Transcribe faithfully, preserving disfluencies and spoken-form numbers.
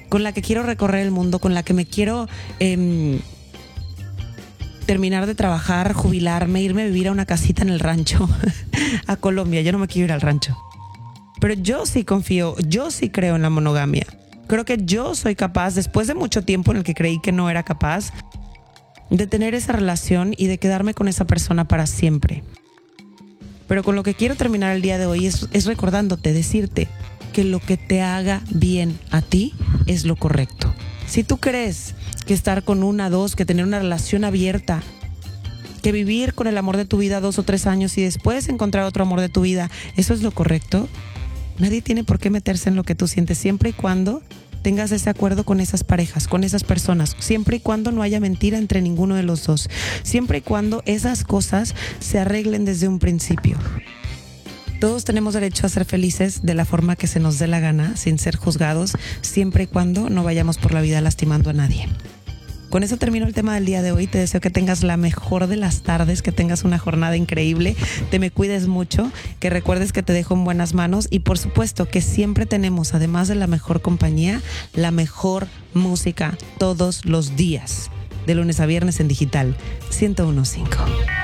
con la que quiero recorrer el mundo, con la que me quiero eh, terminar de trabajar, jubilarme, irme a vivir a una casita en el rancho, a Colombia. Yo no me quiero ir al rancho. Pero yo sí confío, yo sí creo en la monogamia. Creo que yo soy capaz, después de mucho tiempo en el que creí que no era capaz, de tener esa relación y de quedarme con esa persona para siempre. Pero con lo que quiero terminar el día de hoy es, es recordándote, decirte que lo que te haga bien a ti es lo correcto. Si tú crees que estar con una, dos, que tener una relación abierta, que vivir con el amor de tu vida dos o tres años y después encontrar otro amor de tu vida, eso es lo correcto, nadie tiene por qué meterse en lo que tú sientes, siempre y cuando tengas ese acuerdo con esas parejas, con esas personas, siempre y cuando no haya mentira entre ninguno de los dos, siempre y cuando esas cosas se arreglen desde un principio. Todos tenemos derecho a ser felices de la forma que se nos dé la gana, sin ser juzgados, siempre y cuando no vayamos por la vida lastimando a nadie. Con eso termino el tema del día de hoy. Te deseo que tengas la mejor de las tardes, que tengas una jornada increíble, te me cuides mucho, que recuerdes que te dejo en buenas manos y por supuesto que siempre tenemos, además de la mejor compañía, la mejor música todos los días, de lunes a viernes en Digital ciento uno punto cinco.